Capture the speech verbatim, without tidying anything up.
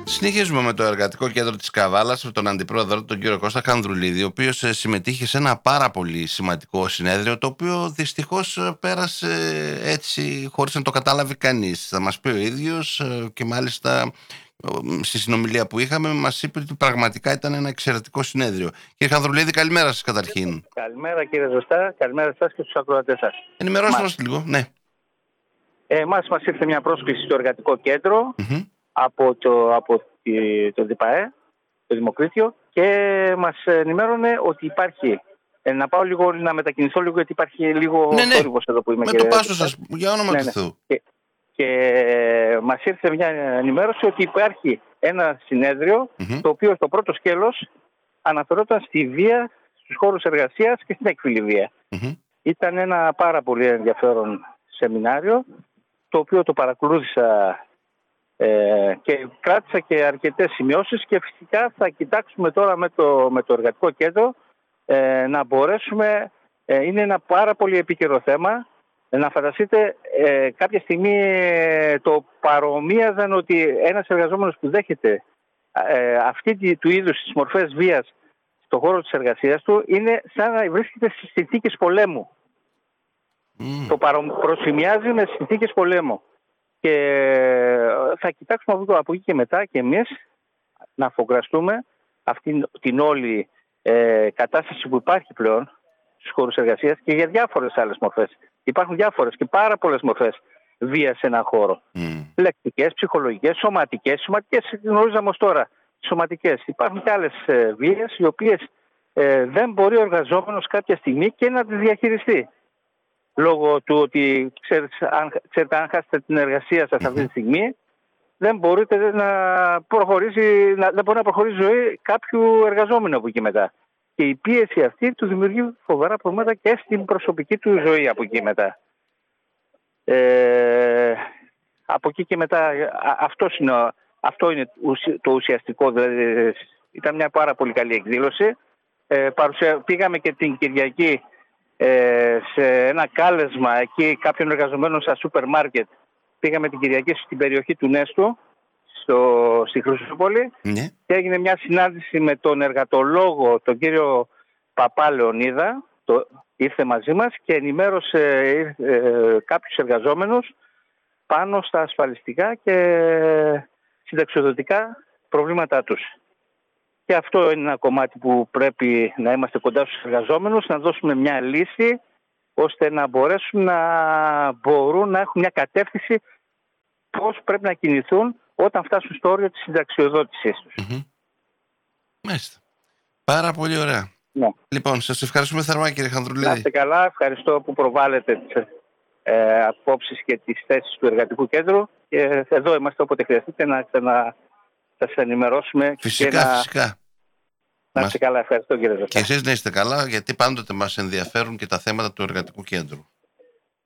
Συνεχίζουμε με το Εργατικό Κέντρο της Καβάλας, με τον αντιπρόεδρο, τον κύριο Κώστα Χανδρουλίδη, ο οποίος συμμετείχε σε ένα πάρα πολύ σημαντικό συνέδριο, το οποίο δυστυχώς πέρασε έτσι χωρίς να το κατάλαβε κανείς. Θα μας πει ο ίδιος, και μάλιστα στη συνομιλία που είχαμε μας είπε ότι πραγματικά ήταν ένα εξαιρετικό συνέδριο. Κύριε Χανδρουλίδη, καλημέρα σας καταρχήν. Καλημέρα κύριε Ζωστά, καλημέρα σας και στους ακροατές σας. Ενημερώστε μας λίγο, ναι. Ε, μας, μας ήρθε μια πρόσκληση στο Εργατικό Κέντρο Mm-hmm. από το, από το ΔΠΑΕ, το Δημοκρίτιο, και μας ενημέρωνε ότι υπάρχει. Ε, να πάω λίγο, να μετακινηθώ λίγο, γιατί υπάρχει λίγο ναι, ναι. θόρυβος εδώ που είμαι. Με και το πάσο σας, για όνομα ναι, του ναι. Θεού. Και, και μας ήρθε μια ενημέρωση ότι υπάρχει ένα συνέδριο, Mm-hmm. το οποίο στο πρώτο σκέλος αναφερόταν στη βία στους χώρους εργασίας και στην έκφυλη βία. Mm-hmm. Ήταν ένα πάρα πολύ ενδιαφέρον σεμινάριο, το οποίο το παρακολούθησα ε, και κράτησα και αρκετές σημειώσεις, και φυσικά θα κοιτάξουμε τώρα με το, με το Εργατικό Κέντρο ε, να μπορέσουμε, ε, είναι ένα πάρα πολύ επίκαιρο θέμα. Ε, να φανταστείτε, ε, κάποια στιγμή ε, το παρομοίαζαν ότι ένας εργαζόμενος που δέχεται ε, αυτή του είδους τις μορφές βίας στον χώρο της εργασίας του είναι σαν να βρίσκεται στις συνθήκες πολέμου. Mm. Το προσημιάζει με συνθήκες πολέμου. Και θα κοιτάξουμε από εκεί και μετά και εμείς να αφογκραστούμε αυτή την όλη ε, κατάσταση που υπάρχει πλέον στους χώρους εργασίας και για διάφορες άλλες μορφές. Υπάρχουν διάφορες και πάρα πολλές μορφές βίας σε έναν χώρο. Mm. Λεκτικές, ψυχολογικές, σωματικές. Σωματικές γνωρίζαμε ως τώρα. Σωματικές. Υπάρχουν και άλλες ε, βίες οι οποίες ε, δεν μπορεί ο εργαζόμενος κάποια στιγμή και να τις διαχειριστεί. Λόγω του ότι ξέρετε, αν, ξέρετε, αν χάσετε την εργασία σας αυτή τη στιγμή, δεν μπορείτε να προχωρήσει, να, δεν μπορεί να προχωρήσει η ζωή κάποιου εργαζόμενου από εκεί μετά. Και η πίεση αυτή του δημιουργεί φοβερά προβλήματα και στην προσωπική του ζωή από εκεί μετά. Ε, από εκεί και μετά, αυτός είναι, αυτό είναι το ουσιαστικό. Δηλαδή, ήταν μια πάρα πολύ καλή εκδήλωση. Ε, παρουσια, πήγαμε και την Κυριακή Ε, σε ένα κάλεσμα εκεί κάποιων εργαζομένων στα σούπερ μάρκετ. Πήγαμε την Κυριακή στην περιοχή του Νέστου, στο, στη Χρυσούπολη, ναι. Και έγινε μια συνάντηση με τον εργατολόγο, τον κύριο Παπά Λεωνίδα, το, ήρθε μαζί μας και ενημέρωσε ε, ε, κάποιους εργαζόμενους πάνω στα ασφαλιστικά και συνταξιοδοτικά προβλήματά τους. Και αυτό είναι ένα κομμάτι που πρέπει να είμαστε κοντά στους εργαζόμενους, να δώσουμε μια λύση ώστε να μπορέσουν να μπορούν να έχουν μια κατεύθυνση πώς πρέπει να κινηθούν όταν φτάσουν στο όριο της συνταξιοδότησής τους. Mm-hmm. Μάλιστα. Πάρα πολύ ωραία. Ναι. Λοιπόν, σας ευχαριστούμε θερμά κύριε Χανδρουλίδη. Να είστε καλά, ευχαριστώ που προβάλλετε τις ε, απόψεις και τις θέσεις του Εργατικού Κέντρου και εδώ είμαστε όποτε χρειαστείτε να ξανα... θα σας ενημερώσουμε. Φυσικά, και να... φυσικά. Να είστε καλά, ευχαριστώ κύριε Ζωστά. Και εσείς να είστε καλά, γιατί πάντοτε μας ενδιαφέρουν και τα θέματα του Εργατικού Κέντρου.